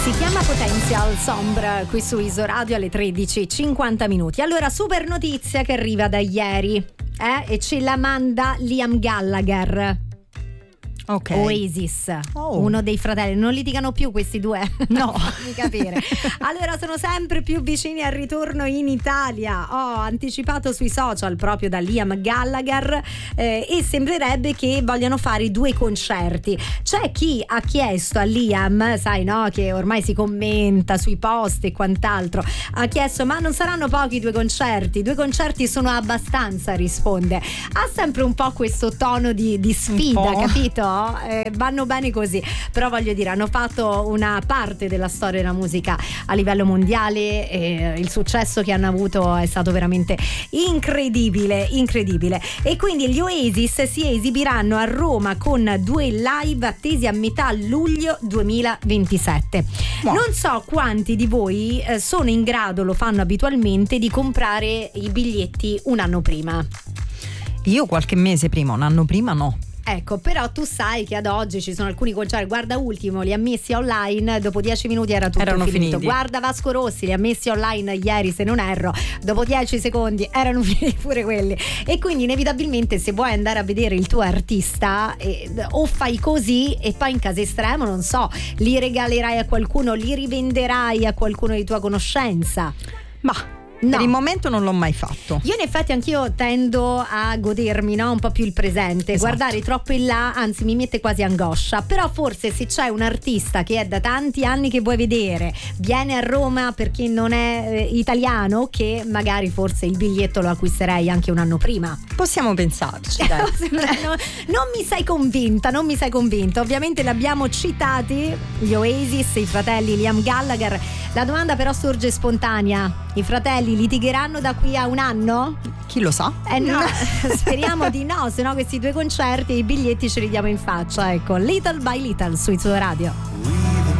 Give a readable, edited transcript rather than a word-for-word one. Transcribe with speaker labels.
Speaker 1: Si chiama Potential Sombre qui su Iso Radio alle 13:50. Allora, super notizia che arriva da ieri, e ce la manda Liam Gallagher.
Speaker 2: Ok.
Speaker 1: Oasis, uno dei fratelli. Non litigano più questi due?
Speaker 2: No.
Speaker 1: Fammi capire. Allora, sono sempre più vicini al ritorno in Italia. Ho anticipato sui social proprio da Liam Gallagher, e sembrerebbe che vogliano fare 2 concerti. C'è chi ha chiesto a Liam, sai no, che ormai si commenta sui post e quant'altro, ha chiesto: ma non saranno pochi 2 concerti? 2 concerti sono abbastanza, risponde. Ha sempre un po' questo tono di sfida, capito? Vanno bene così, però voglio dire, hanno fatto una parte della storia della musica a livello mondiale e il successo che hanno avuto è stato veramente incredibile. E quindi gli Oasis si esibiranno a Roma con 2 live attesi a metà luglio 2027.
Speaker 2: Wow.
Speaker 1: Non so quanti di voi sono in grado, lo fanno abitualmente, di comprare i biglietti un anno prima.
Speaker 2: Io qualche mese prima, un anno prima no.
Speaker 1: Ecco, però tu sai che ad oggi ci sono alcuni concerti. Guarda Ultimo, li ha messi online, dopo 10 minuti erano finito. Guarda Vasco Rossi, li ha messi online ieri, se non erro, dopo 10 secondi erano finiti pure quelli. E quindi inevitabilmente, se vuoi andare a vedere il tuo artista, o fai così e poi in caso estremo, non so, li regalerai a qualcuno, li rivenderai a qualcuno di tua conoscenza.
Speaker 2: Ma
Speaker 1: no,
Speaker 2: per il momento non l'ho mai fatto.
Speaker 1: Io in effetti anch'io tendo a godermi, no, un po' più il presente.
Speaker 2: Esatto.
Speaker 1: Guardare troppo in là anzi mi mette quasi angoscia. Però forse se c'è un artista che è da tanti anni che vuoi vedere, viene a Roma perché non è italiano, che magari forse il biglietto lo acquisterei anche un anno prima.
Speaker 2: Possiamo pensarci, dai.
Speaker 1: Non mi sei convinta. Ovviamente li abbiamo citati, gli Oasis, i fratelli Liam Gallagher. La domanda però sorge spontanea: i fratelli litigheranno da qui a un anno?
Speaker 2: Chi lo sa?
Speaker 1: No. Speriamo di no, se no questi 2 concerti e i biglietti ce li diamo in faccia. Ecco, Little by Little su Iso Radio.